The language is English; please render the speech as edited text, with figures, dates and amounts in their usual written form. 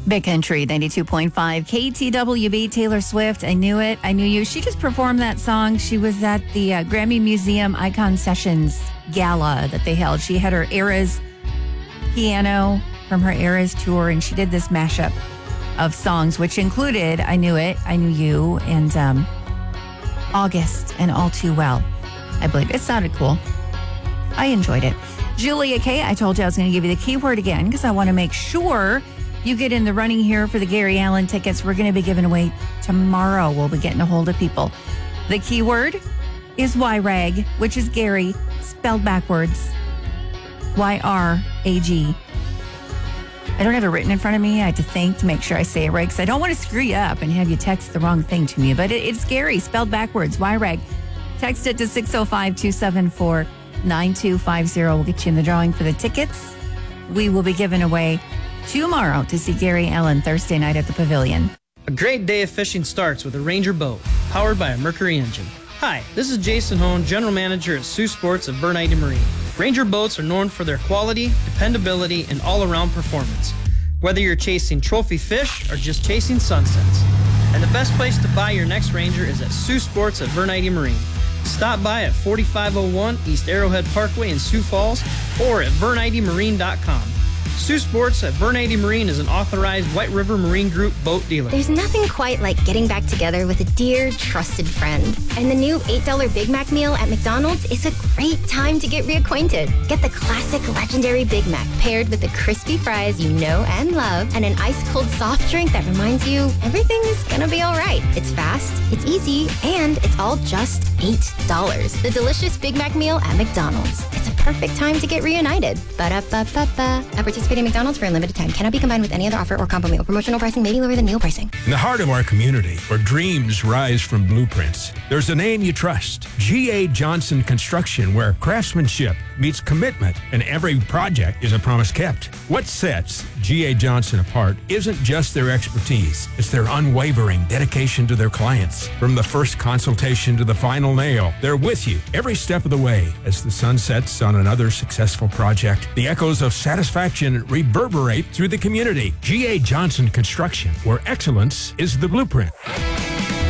Big Country 92.5 KTWB. Taylor Swift, I Knew It, I Knew You. She just performed that song. She was at the Grammy Museum Icon Sessions Gala that they held. She had her Eras piano from her Eras tour, and she did this mashup of songs, which included I Knew It, I Knew You, and August and All Too Well. I believe it sounded cool. I enjoyed it. Julia K., I told you I was going to give you the keyword again because I want to make sure you get in the running here for the Gary Allen tickets. We're going to be giving away tomorrow. We'll be getting a hold of people. The keyword is YRAG, which is Gary, spelled backwards. YRAG. I don't have it written in front of me. I had to think to make sure I say it right because I don't want to screw you up and have you text the wrong thing to me. But it's Gary, spelled backwards, YRAG. Text it to 605-274-9250. We'll get you in the drawing for the tickets. We will be giving away tomorrow to see Gary Allen Thursday night at the Pavilion. A great day of fishing starts with a Ranger boat, powered by a Mercury engine. Hi, this is Jason Hone, General Manager at Sioux Sports of Bernite Marine. Ranger boats are known for their quality, dependability, and all-around performance. Whether you're chasing trophy fish or just chasing sunsets. And the best place to buy your next Ranger is at Sioux Sports at Bernite Marine. Stop by at 4501 East Arrowhead Parkway in Sioux Falls or at VerniteMarine.com. Sioux Sports at Bernite Marine is an authorized White River Marine Group boat dealer. There's nothing quite like getting back together with a dear, trusted friend. And the new $8 Big Mac meal at McDonald's is a great time to get reacquainted. Get the classic legendary Big Mac paired with the crispy fries you know and love and an ice-cold soft drink that reminds you everything is gonna be all right. It's fast, it's easy, and it's all just $8. The delicious Big Mac meal at McDonald's. It's a perfect time to get reunited. Ba-da-ba-ba-ba. At participating McDonald's for a limited time. Cannot be combined with any other offer or combo meal. Promotional pricing may be lower than meal pricing. In the heart of our community, where dreams rise from blueprints, there's a name you trust. G.A. Johnson Construction, where craftsmanship meets commitment and every project is a promise kept. What sets G.A. Johnson apart isn't just their expertise. It's their unwavering dedication to their clients. From the first consultation to the final nail, they're with you every step of the way. As the sun sets on another successful project, the echoes of satisfaction reverberate through the community. G.A. Johnson Construction, where excellence is the blueprint.